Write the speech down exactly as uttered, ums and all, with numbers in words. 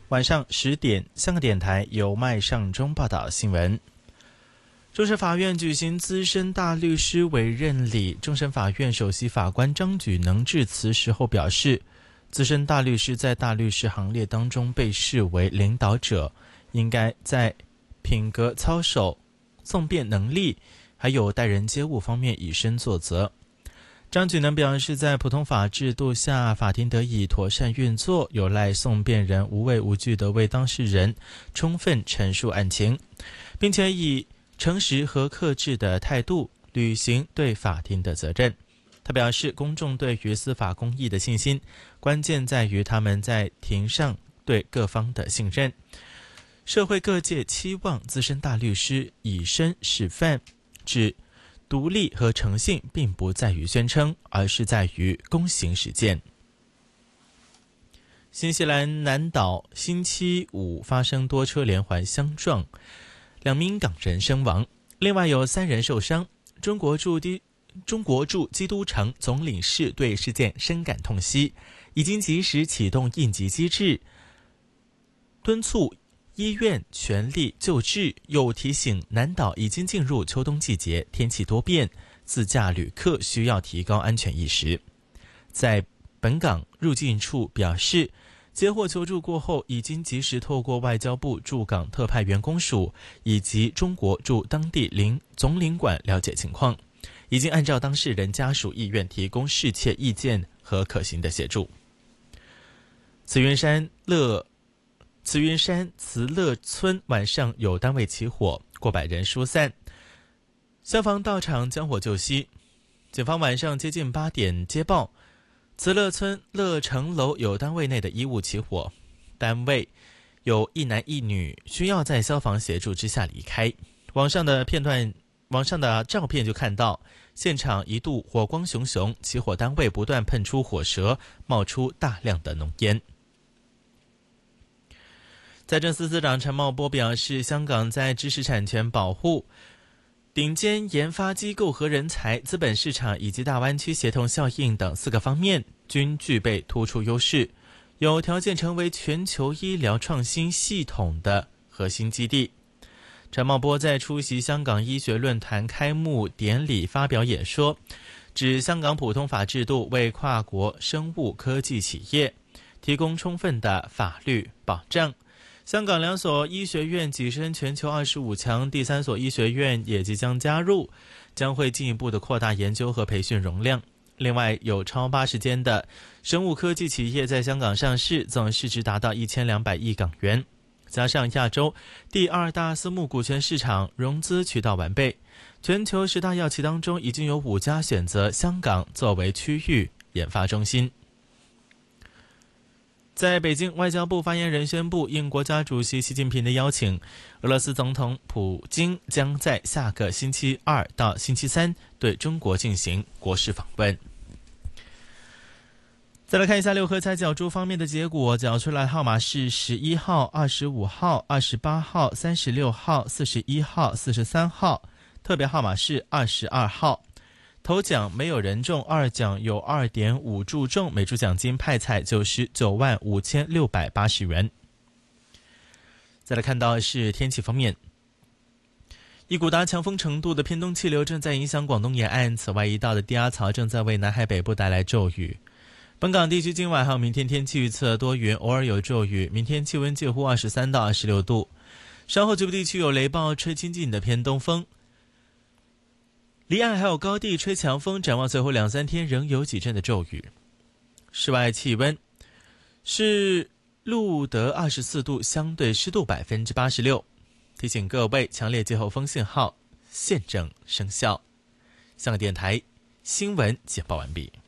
晚上十点，香港电台由麦尚中报道新闻。终审法院举行资深大律师委任礼，终审法院首席法官张举能致辞时候表示，资深大律师在大律师行列当中被视为领导者，应该在品格操守、讼辩能力还有待人接物方面以身作则。张举能表示，在普通法制度下，法庭得以妥善运作，有赖讼辩人无畏无惧地为当事人充分陈述案情，并且以诚实和克制的态度履行对法庭的责任。他表示，公众对于司法公义的信心，关键在于他们在庭上对各方的信任。社会各界期望资深大律师以身示范，指独立和诚信并不在于宣称，而是在于公行实践。新西兰南岛星期五发生多车连环相撞，两名港人身亡，另外有三人受伤。中国驻地中国驻基督城总领事对事件深感痛惜，已经及时启动应急机制，敦促医院全力救治，又提醒南岛已经进入秋冬季节，天气多变，自驾旅客需要提高安全意识。在本港入境处表示，接获求助过后，已经及时透过外交部驻港特派员公署以及中国驻当地领总领馆了解情况，已经按照当事人家属意愿提供适切意见和可行的协助。慈云山乐慈云山慈乐村晚上有单位起火，过百人疏散，消防到场将火救熄。警方晚上接近八点接报，慈乐村乐城楼有单位内的衣物起火，单位有一男一女需要在消防协助之下离开。网上的片段网上的照片就看到，现场一度火光熊熊，起火单位不断喷出火舌，冒出大量的浓烟。财政司司长陈茂波表示，香港在知识产权保护、顶尖研发机构和人才、资本市场以及大湾区协同效应等四个方面均具备突出优势，有条件成为全球医疗创新系统的核心基地。陈茂波在出席香港医学论坛开幕典礼发表演说，指香港普通法制度为跨国生物科技企业提供充分的法律保障。香港两所医学院跻身全球二十五强，第三所医学院也即将加入，将会进一步的扩大研究和培训容量。另外，有超八十间的生物科技企业在香港上市，总市值达到一千两百亿港元。加上亚洲第二大私募股权市场融资渠道完备，全球十大药企当中已经有五家选择香港作为区域研发中心。在北京，外交部发言人宣布，应国家主席习近平的邀请，俄罗斯总统普京将在下个星期二到星期三对中国进行国事访问。再来看一下六合彩角注方面的结果，角出来号码是十一号、二十五号、二十八号、三十六号、四十一号、四十三号，特别号码是二十二号。头奖没有人中，二奖有 二点五 注中，每注奖金派彩九十九万五千六百八十元。再来看到是天气方面，一股达强风程度的偏东气流正在影响广东沿岸，此外一道的低压槽正在为南海北部带来骤雨。本港地区今晚还有明天天气预测多云，偶尔有骤雨，明天气温介乎二十三到二十六度，稍后局部地区有雷暴，吹清劲的偏东风，离岸还有高地吹强风，展望随后两三天仍有几阵的骤雨。室外气温是录得二十四度，相对湿度百分之八十六。提醒各位，强烈季候风信号现正生效。香港电台新闻简报完毕。